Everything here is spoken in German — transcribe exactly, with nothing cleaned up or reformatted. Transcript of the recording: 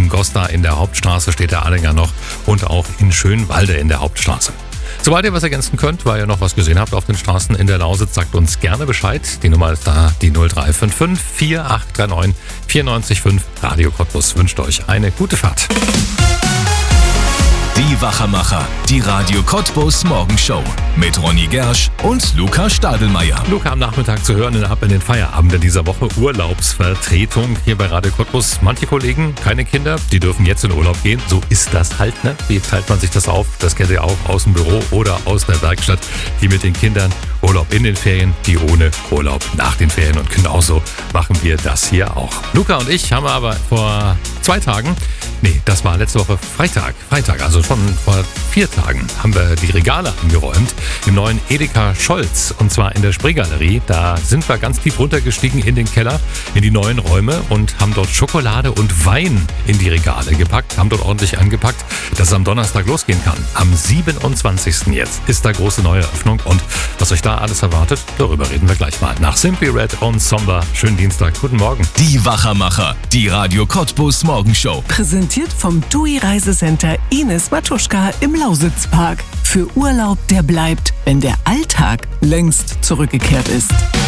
in Goslar in der Hauptstraße steht der Anhänger noch und auch in Schönwalde in der Hauptstraße. Sobald ihr was ergänzen könnt, weil ihr noch was gesehen habt auf den Straßen in der Lausitz, sagt uns gerne Bescheid. Die Nummer ist da, die null drei fünf fünf vier acht drei neun vier neun fünf. Radio Cottbus wünscht euch eine gute Fahrt. Die Wachermacher, die Radio Cottbus Morgenshow mit Ronny Gersch und Luca Stadelmeier. Luca am Nachmittag zu hören in Ab in den Feierabend in dieser Woche. Urlaubsvertretung hier bei Radio Cottbus. Manche Kollegen, keine Kinder, die dürfen jetzt in Urlaub gehen. So ist das halt, ne? Wie teilt man sich das auf? Das kennt ihr auch aus dem Büro oder aus der Werkstatt. Die mit den Kindern Urlaub in den Ferien, die ohne Urlaub nach den Ferien. Und genauso machen wir das hier auch. Luca und ich haben aber vor zwei Tagen, nee, das war letzte Woche Freitag, Freitag, also schon vor vier Tagen haben wir die Regale angeräumt im neuen Edeka Scholz und zwar in der Spreegalerie. Da sind wir ganz tief runtergestiegen in den Keller, in die neuen Räume und haben dort Schokolade und Wein in die Regale gepackt, haben dort ordentlich angepackt, dass es am Donnerstag losgehen kann. Am siebenundzwanzigsten jetzt ist da große Neueröffnung und was euch da alles erwartet, darüber reden wir gleich mal. Nach Simply Red und Somber. Schönen Dienstag, guten Morgen. Die Wachermacher, die Radio Cottbus Morgenshow. Präsentiert vom T U I Reisecenter Ines Matuschka im Lausitzpark. Für Urlaub, der bleibt, wenn der Alltag längst zurückgekehrt ist.